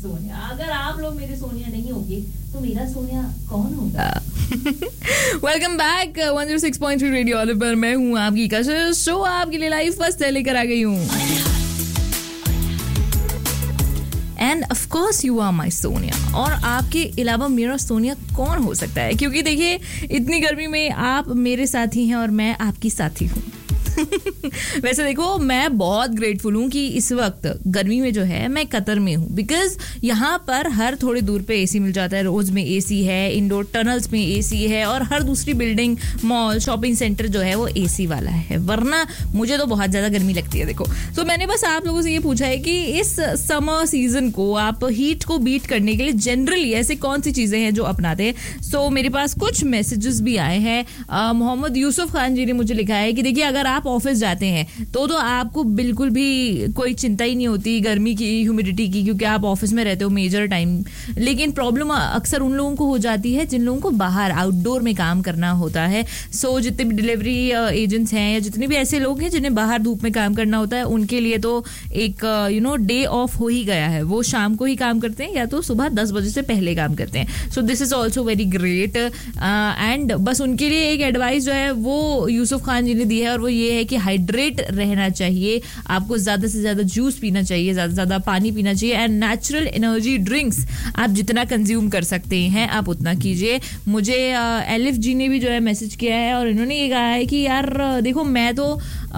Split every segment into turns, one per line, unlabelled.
सोनिया. अगर आप लोग मेरे सोनिया नहीं होगे तो मेरा सोनिया कौन होगा? वेलकम बैक 106.3 रेडियो ऑलिव पर मैं हूँ आपकी कशिश. शो आपके लिए लाइव फर्स्ट लेकर आ गई हूँ. End of course you are my Sonia. और आपके अलावा मेरा सोनिया कौन हो सकता है? क्योंकि देखिए इतनी गर्मी में आप मेरे साथी हैं और मैं आपकी साथी हूँ. वैसे देखो मैं बहुत ग्रेटफुल हूँ कि इस वक्त गर्मी में जो है मैं कतर में हूँ, बिकॉज यहाँ पर हर थोड़ी दूर पे एसी मिल जाता है. रोज में एसी है, इंडोर टनल्स में एसी है और हर दूसरी बिल्डिंग, मॉल, शॉपिंग सेंटर जो है वो एसी वाला है. वरना मुझे तो बहुत ज़्यादा गर्मी लगती है. देखो तो मैंने बस आप लोगों से ये पूछा है कि इस समर सीजन को आप हीट को बीट करने के लिए जनरली ऐसे कौन सी चीज़ें हैं जो अपनाते हैं. सो मेरे पास कुछ मैसेजेस भी आए हैं. मोहम्मद यूसुफ खान जी ने मुझे लिखा है कि देखिए अगर आप ऑफिस जाते हैं तो आपको बिल्कुल भी कोई चिंता ही नहीं होती गर्मी की, ह्यूमिडिटी की, क्योंकि आप ऑफिस में रहते हो मेजर टाइम. लेकिन प्रॉब्लम अक्सर उन लोगों को हो जाती है जिन लोगों को बाहर आउटडोर में काम करना होता है. सो जितने भी डिलीवरी एजेंट्स हैं या जितने भी ऐसे लोग हैं जिन्हें बाहर धूप में काम करना होता है, उनके लिए तो एक डे ऑफ हो ही गया है. वो शाम को ही काम करते हैं या तो सुबह 10 बजे से पहले काम करते हैं. So this is also very great. And बस उनके लिए एक एडवाइस जो है वो यूसुफ खान जी ने दी है और वो ये है कि हाइड्रेट रहना चाहिए. आपको ज्यादा से ज्यादा जूस पीना चाहिए, ज्यादा से ज्यादा पानी पीना चाहिए एंड नेचुरल एनर्जी ड्रिंक्स आप जितना कंज्यूम कर सकते हैं आप उतना कीजिए. मुझे एलिफ जी ने भी जो है मैसेज किया है और इन्होंने ये कहा है कि यार देखो मैं तो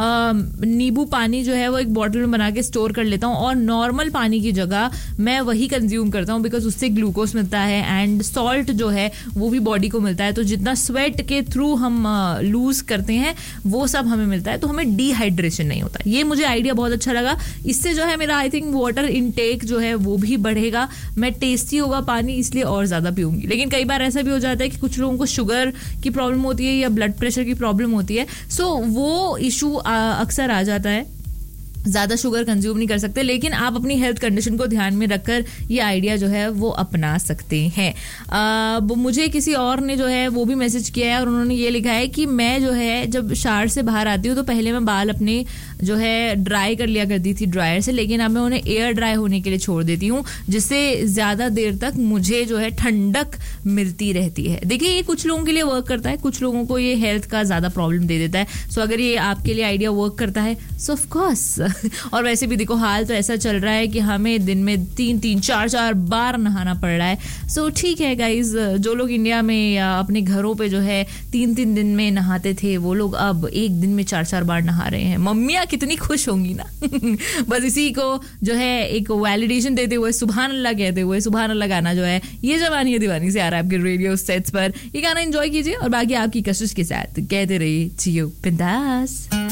नींबू पानी जो है वो एक बॉटल में बना के स्टोर कर लेता हूँ और नॉर्मल पानी की जगह मैं वही कंज्यूम करता हूँ बिकॉज उससे ग्लूकोज मिलता है एंड सॉल्ट जो है वो भी बॉडी को मिलता है. तो जितना स्वेट के थ्रू हम लूज करते हैं वो सब हमें मिलता है, तो हमें डिहाइड्रेशन नहीं होता. ये मुझे आइडिया बहुत अच्छा लगा. इससे जो है मेरा आई थिंक वाटर इनटेक जो है वो भी बढ़ेगा. मैं टेस्टी होगा पानी इसलिए और ज़्यादा पीऊँगी. लेकिन कई बार ऐसा भी हो जाता है कि कुछ लोगों को शुगर की प्रॉब्लम होती है या ब्लड प्रेशर की प्रॉब्लम होती है. सो वो इशू अक्सर आ जाता है, ज़्यादा शुगर कंज्यूम नहीं कर सकते. लेकिन आप अपनी हेल्थ कंडीशन को ध्यान में रखकर ये आइडिया जो है वो अपना सकते हैं. मुझे किसी और ने जो है वो भी मैसेज किया है और उन्होंने ये लिखा है कि मैं जो है जब शावर से बाहर आती हूँ तो पहले मैं बाल अपने जो है ड्राई कर लिया करती थी ड्रायर से, लेकिन अब मैं उन्हें एयर ड्राई होने के लिए छोड़ देती हूँ जिससे ज़्यादा देर तक मुझे जो है ठंडक मिलती रहती है. देखिए ये कुछ लोगों के लिए वर्क करता है, कुछ लोगों को ये हेल्थ का ज़्यादा प्रॉब्लम दे देता है. सो अगर ये आपके लिए आइडिया वर्क करता है सो ऑफ कोर्स. और वैसे भी देखो हाल तो ऐसा चल रहा है कि हमें दिन में 3-3, 4-4 बार नहाना पड़ रहा है. सो ठीक है गाइज, जो लोग इंडिया में या अपने घरों पे जो है 3-3 दिन में नहाते थे वो लोग अब एक दिन में 4-4 बार नहा रहे हैं. मम्मियाँ कितनी खुश होंगी ना. बस इसी को जो है एक वैलिडेशन देते हुए सुभान अल्लाह कहते हुए, सुभान अल्लाह गाना जो है ये जवानी है दीवानी से आ रहा है आपके रेडियो सेट्स पर. ये गाना एंजॉय कीजिए और बाकी आपकी कशिश के साथ कहते रहिए जियो बिंदास.